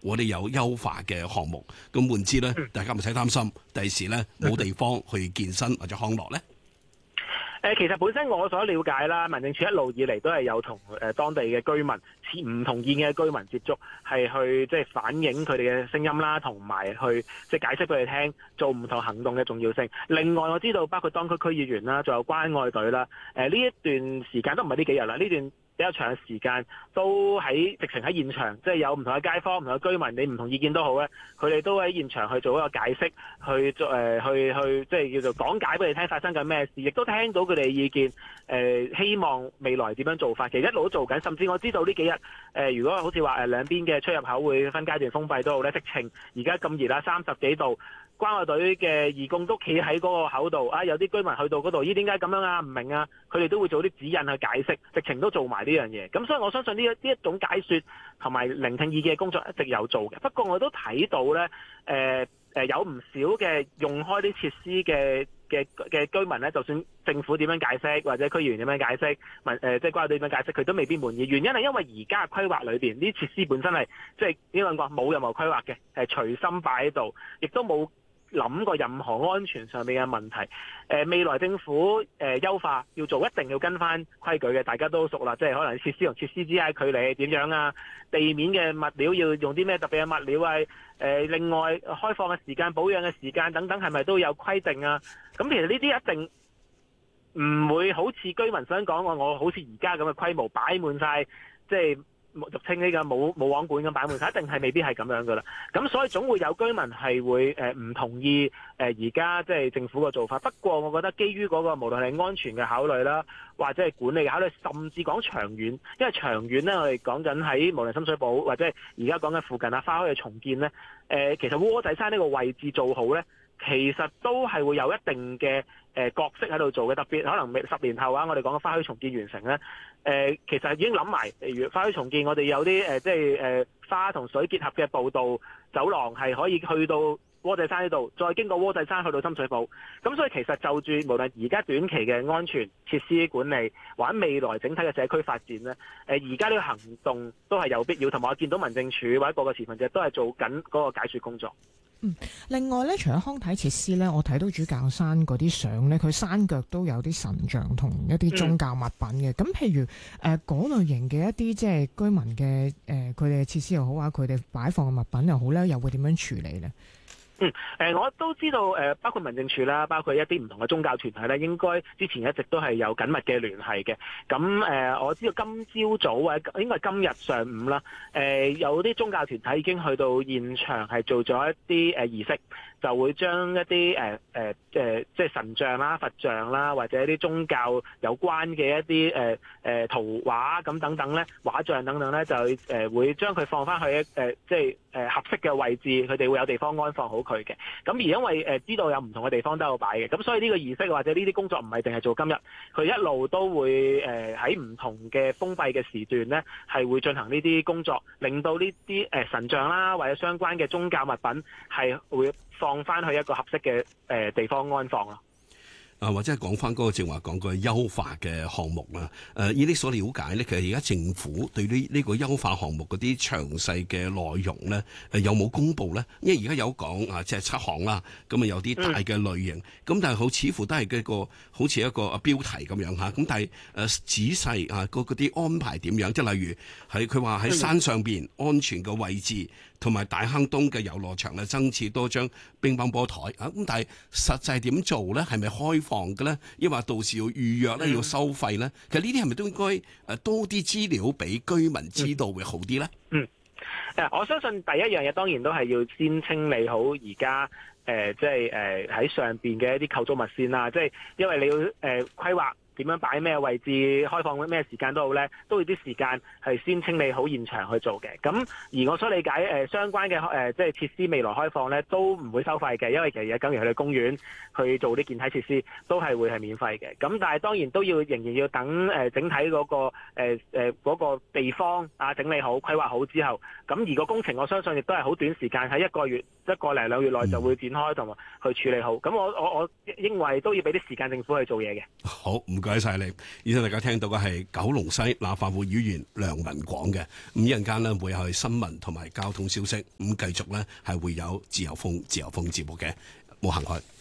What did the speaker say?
我哋有優化嘅項目，咁換之咧，大家唔使擔心，第時咧冇地方去健身或者康樂咧。 其實本身我所了解啦，民政處一路以嚟都係有同當地嘅居民、持唔同意見嘅居民接觸，係去即係反映佢哋嘅聲音啦，同埋去即係解釋俾佢聽做唔同行動嘅重要性。另外我知道包括當區區議員啦，仲有關愛隊啦，呢一段時間都唔係呢幾日啦，呢段比較長嘅時間都直情喺現場，即係有唔同嘅街坊、唔同嘅居民，你唔同意見都好咧，佢哋都喺現場去做一個解釋，去即係叫做講解俾你聽發生緊咩事，亦都聽到佢哋嘅意見，希望未來點樣做法，其實一路都做緊，甚至我知道呢幾日如果好似話兩邊嘅出入口會分階段封閉都好咧，直情而家咁熱啦，30幾度。關愛隊嘅義工都企喺嗰個口度，有啲居民去到嗰度，咦點解咁樣啊？唔明啊！佢哋都會做啲指引去解釋，直情都做埋呢樣嘢。咁所以我相信呢一種解說同埋聆聽意見嘅工作一直有做嘅。不過我都睇到咧，有唔少嘅用開啲設施嘅居民咧，就算政府點樣解釋或者區議員點樣解釋，即係關愛隊點樣解釋，佢都未必滿意。原因係因為而家嘅規劃裏邊，啲設施本身係即係呢兩個冇任何規劃嘅，係隨心擺喺度，亦都冇諗過任何安全上面嘅問題。未來政府優化要做，一定要跟翻規矩嘅，大家都熟啦。即係可能設施同設施之間距離點樣啊？地面嘅物料要用啲咩特別嘅物料啊？另外開放嘅時間、保養嘅時間等等，係咪都有規定啊？咁其實呢啲一定唔會好似居民想講我好似而家咁嘅規模擺滿晒，即係俗稱呢個冇網管咁擺滿晒，一定係未必係咁樣噶啦。咁所以總會有居民係會唔同意而家即係政府嘅做法。不過我覺得基於嗰個無論係安全嘅考慮啦，或者係管理嘅考慮，甚至講長遠，因為長遠咧我哋講緊喺無論深水埗或者係而家講緊附近啊花墟嘅重建咧，其實窩仔山呢個位置做好咧，其實都係會有一定嘅角色喺度做嘅，特別可能10年後啊，我哋講嘅花墟重建完成咧，其實已經諗埋，例如花墟重建，我哋有啲即係花同水結合嘅步道走廊係可以去到窩仔山呢度，再經過窩仔山去到深水埗。咁所以其實就住無論而家短期嘅安全設施管理，或者未來整體嘅社區發展咧，而家呢個行動都係有必要，同埋我見到民政處或者各個持份者都係做緊嗰個解說工作。 另外咧，除咗康體設施咧，我睇到主教山嗰啲相咧，佢山腳都有啲神像同一啲宗教物品嘅。咁譬如嗰類型嘅一啲即係居民嘅佢哋嘅設施又好啊，佢哋擺放嘅物品又好咧，又會點樣處理咧？ 我都知道包括民政處啦，包括一啲唔同嘅宗教團體咧，應該之前一直都係有緊密嘅聯繫嘅。咁我知道今朝早或者應該係今日上午啦，有啲宗教團體已經去到現場係做咗一啲儀式，就會將一啲即係神像啦、佛像啦，或者一啲宗教有關嘅一啲圖畫咁等等咧、畫像等等咧，就會將佢放翻去即係合適嘅位置，佢哋會有地方安放好佢嘅。咁而因為知道有唔同嘅地方都有擺嘅，咁所以呢個儀式或者呢啲工作唔係淨係做今日，佢一路都會喺唔同嘅封閉嘅時段咧，係會進行呢啲工作，令到呢啲神像啦或者相關嘅宗教物品係會放翻去一個合適嘅地方安放咯。 或者係講翻嗰個正話講個優化嘅項目啦。以你所了解咧，其實而家政府對呢個優化項目嗰啲詳細嘅內容咧，有冇公布咧？因為而家有講啊，即係7項啦，咁啊有啲大嘅類型，咁但係似乎都係好似一個標題咁樣嚇。咁但係仔細啊，嗰啲安排點樣？即係例如佢話喺山上邊安全嘅位置，同埋大坑東嘅遊樂場咧增設多張乒乓波台啊。咁但係實際點做咧？係咪開放嘅咧？抑或到時要預約咧，要收費咧？其實呢啲係咪都應該多啲資料俾居民知道會好啲咧？ 我相信第一樣嘢當然都係要先清理好而家即係喺上邊嘅一啲構築物先啦。即係因為你要規劃點樣擺咩位置、開放咩時間都好咧，都要啲時間係先清理好現場去做嘅。咁而我所理解相關嘅即係設施未來開放咧，都唔會收費嘅，因為其實而家等於去公園去做啲健體設施都係會係免費嘅。咁但係當然都仍然要等整體嗰個地方啊整理好、規劃好之後，咁而個工程我相信亦都係好短時間，喺1個零2月內就會展開同埋去處理好。咁我認為都要俾啲時間政府去做嘢嘅。 好，唔該。 該晒你。以上大家聽到嘅係九龍西立法會議員梁文廣嘅。咁一陣間呢會係新聞同埋交通消息，咁繼續呢係會有自由風節目嘅，冇行開。